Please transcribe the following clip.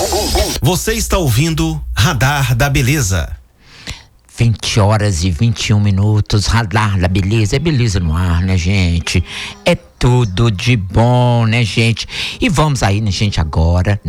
Você está ouvindo Radar da Beleza. 20h21, Radar da Beleza. É beleza no ar, né, gente? É tudo de bom, né, gente? E vamos aí, né, gente, agora